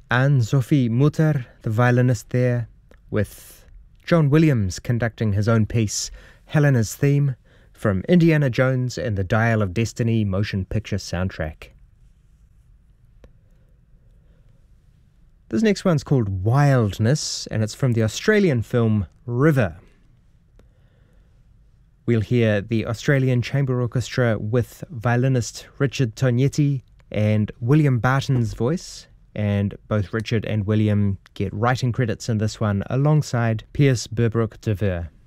Anne-Sophie Mutter, the violinist there, with John Williams conducting his own piece, Helena's Theme, from Indiana Jones and the Dial of Destiny motion picture soundtrack. This next one's called Wildness, and it's from the Australian film River. We'll hear the Australian Chamber Orchestra with violinist Richard Tognetti and William Barton's voice, and both Richard and William get writing credits in this one alongside Pierce Berbrook de Ver.